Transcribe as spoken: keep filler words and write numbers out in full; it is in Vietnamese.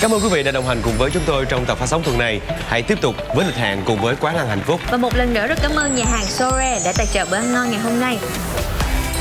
Cảm ơn quý vị đã đồng hành cùng với chúng tôi trong tập phát sóng tuần này. Hãy tiếp tục với lịch hẹn cùng với Quán ăn hạnh phúc. Và một lần nữa rất cảm ơn nhà hàng Sore đã tài trợ bữa ăn ngon ngày hôm nay.